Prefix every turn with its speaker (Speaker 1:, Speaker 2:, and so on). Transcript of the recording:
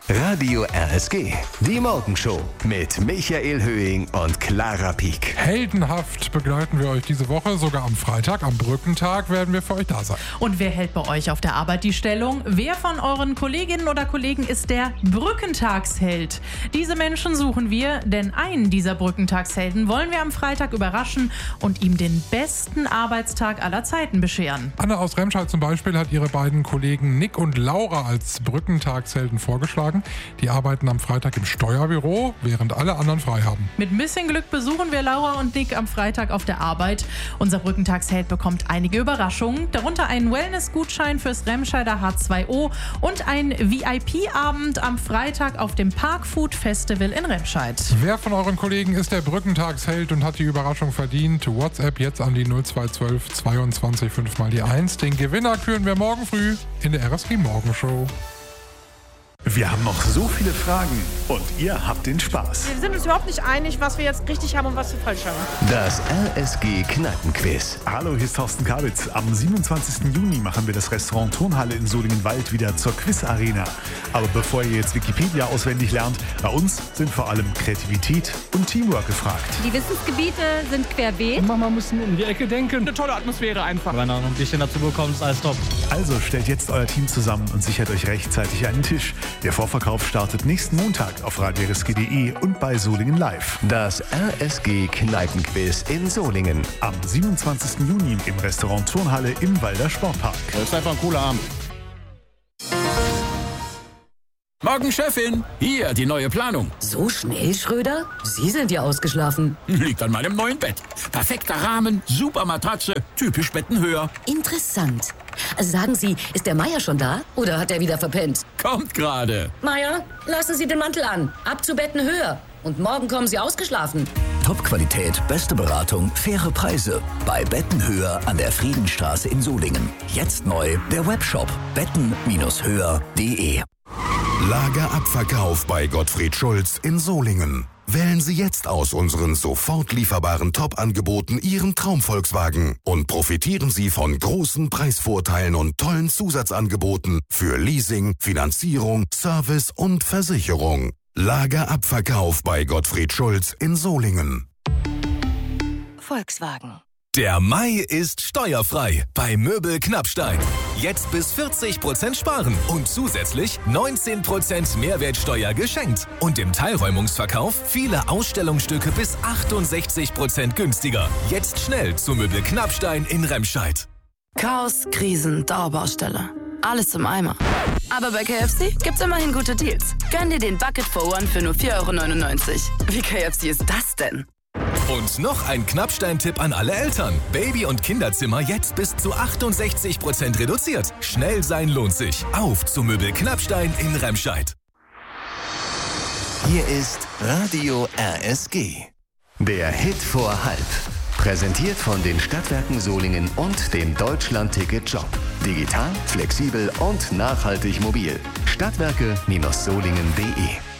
Speaker 1: Radio RSG, die Morgenshow mit Michael Höhing und Clara Pieck.
Speaker 2: Heldenhaft begleiten wir euch diese Woche, sogar am Freitag, am Brückentag werden wir für euch da sein.
Speaker 3: Und wer hält bei euch auf der Arbeit die Stellung? Wer von euren Kolleginnen oder Kollegen ist der Brückentagsheld? Diese Menschen suchen wir, denn einen dieser Brückentagshelden wollen wir am Freitag überraschen und ihm den besten Arbeitstag aller Zeiten bescheren.
Speaker 2: Anne aus Remscheid zum Beispiel hat ihre beiden Kollegen Nick und Laura als Brückentagshelden vorgeschlagen. Die arbeiten am Freitag im Steuerbüro, während alle anderen frei haben.
Speaker 3: Mit ein bisschen Glück besuchen wir Laura und Nick am Freitag auf der Arbeit. Unser Brückentagsheld bekommt einige Überraschungen, darunter einen Wellness-Gutschein fürs Remscheider H2O und einen VIP-Abend am Freitag auf dem Parkfood Festival in Remscheid.
Speaker 2: Wer von euren Kollegen ist der Brückentagsheld und hat die Überraschung verdient? WhatsApp jetzt an die 0212 22 5 mal die 1. Den Gewinner küren wir morgen früh in der RSG Morgenshow.
Speaker 4: Wir haben noch so viele Fragen und ihr habt den Spaß.
Speaker 5: Wir sind uns überhaupt nicht einig, was wir jetzt richtig haben und was wir falsch haben.
Speaker 1: Das RSG Kneipenquiz.
Speaker 4: Hallo, hier ist Thorsten Kabitz. Am 27. Juni machen wir das Restaurant Turnhalle in Solingen-Wald wieder zur Quiz-Arena. Aber bevor ihr jetzt Wikipedia auswendig lernt, bei uns sind vor allem Kreativität und Teamwork gefragt.
Speaker 6: Die Wissensgebiete sind querbeet.
Speaker 7: Mama muss um die Ecke denken.
Speaker 5: Eine tolle Atmosphäre einfach.
Speaker 7: Wenn er noch ein bisschen dazu bekommt, ist alles top.
Speaker 4: Also stellt jetzt euer Team zusammen und sichert euch rechtzeitig einen Tisch. Der Vorverkauf startet nächsten Montag auf radiorsg.de und bei Solingen Live.
Speaker 1: Das RSG Kneipenquiz in Solingen.
Speaker 4: Am 27. Juni im Restaurant Turnhalle im Walder Sportpark.
Speaker 7: Das ist einfach ein cooler Abend.
Speaker 8: Morgen, Chefin. Hier, die neue Planung.
Speaker 9: So schnell, Schröder? Sie sind ja ausgeschlafen.
Speaker 8: Liegt an meinem neuen Bett. Perfekter Rahmen, super Matratze, typisch Bettenhöher.
Speaker 9: Interessant. Also sagen Sie, ist der Meier schon da? Oder hat er wieder verpennt?
Speaker 8: Kommt gerade.
Speaker 9: Meier, lassen Sie den Mantel an. Ab zu Bettenhöher. Und morgen kommen Sie ausgeschlafen.
Speaker 1: Top-Qualität, beste Beratung, faire Preise. Bei Bettenhöher an der Friedenstraße in Solingen. Jetzt neu der Webshop betten-höher.de.
Speaker 10: Lagerabverkauf bei Gottfried Schulz in Solingen. Wählen Sie jetzt aus unseren sofort lieferbaren Top-Angeboten Ihren Traum-Volkswagen und profitieren Sie von großen Preisvorteilen und tollen Zusatzangeboten für Leasing, Finanzierung, Service und Versicherung. Lagerabverkauf bei Gottfried Schulz in Solingen.
Speaker 9: Volkswagen.
Speaker 11: Der Mai ist steuerfrei bei Möbel Knappstein. Jetzt bis 40% sparen und zusätzlich 19% Mehrwertsteuer geschenkt. Und im Teilräumungsverkauf viele Ausstellungsstücke bis 68% günstiger. Jetzt schnell zu Möbel Knappstein in Remscheid.
Speaker 6: Chaos, Krisen, Dauerbaustelle. Alles im Eimer. Aber bei KFC gibt's immerhin gute Deals. Gönn dir den Bucket for One für nur 4,99 €. Wie KFC ist das denn?
Speaker 11: Und noch ein Knappstein-Tipp an alle Eltern. Baby- und Kinderzimmer jetzt bis zu 68% reduziert. Schnell sein lohnt sich. Auf zu Möbel Knappstein in Remscheid.
Speaker 1: Hier ist Radio RSG. Der Hit vor halb. Präsentiert von den Stadtwerken Solingen und dem Deutschland-Ticket-Job. Digital, flexibel und nachhaltig mobil. Stadtwerke-solingen.de